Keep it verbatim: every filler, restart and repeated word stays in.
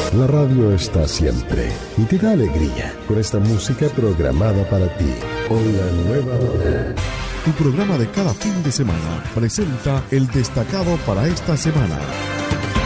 La radio está siempre y te da alegría con esta música programada para ti. Una nueva hora. Tu programa de cada fin de semana presenta el destacado para esta semana.